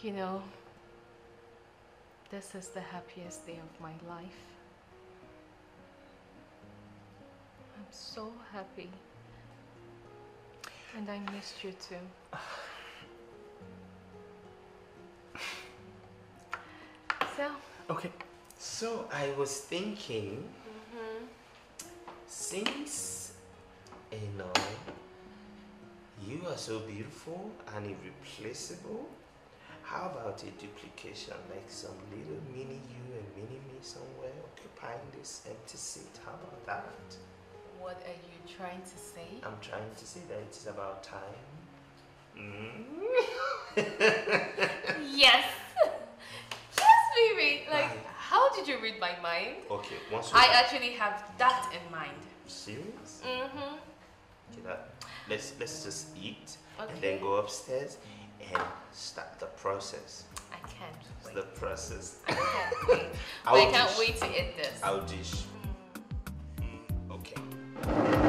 You know, this is the happiest day of my life. I'm so happy. And I missed you too. So? Okay, so I was thinking, since, you are so beautiful and irreplaceable, how about a duplication, like some little mini you and mini me somewhere occupying this empty seat? How about that? What are you trying to say? I'm trying to say that it is about time. Yes! Yes, baby! Like, Right. how did you read my mind? Okay, I actually have that in mind. Serious? Mm-hmm. Okay, let's just eat and Okay. then go upstairs and start the process. I can't wait. The process. I can't wait. I'll I can't dish. wait to eat this. I'll dish.